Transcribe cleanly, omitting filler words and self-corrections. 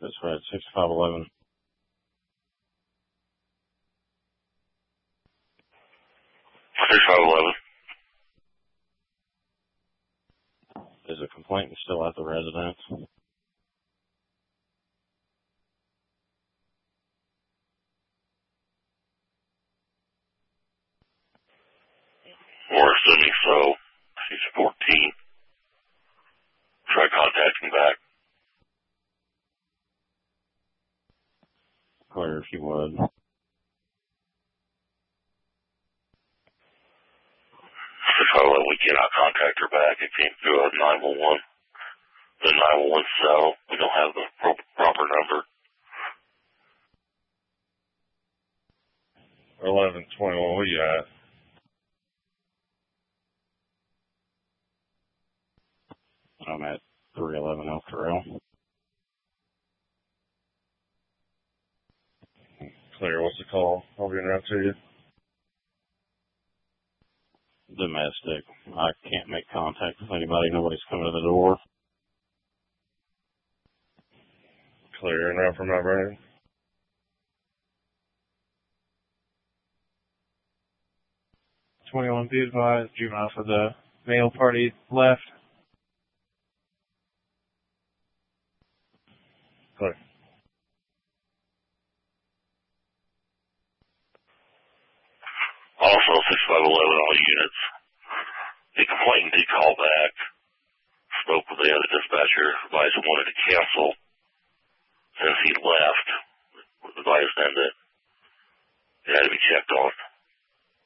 That's right, 6511. Is a complainant still at the residence? We're assuming so. She's 14. Try contacting back. Clear if you would. We cannot contact her back. It came through 911. The 911 cell. We don't have the proper number. 1121, where you at? I'm at 311 Elk Trail. Clear, what's the call? I'll be around to you. Domestic. I can't make contact with anybody. Nobody's coming to the door. Clear enough for my brain. Be advised, juvenile for the male party left. Clear. Also, 6511 all units. The complainant did call back. Spoke with the other dispatcher. Advised he wanted to cancel. Since he left, advised them that it had to be checked on.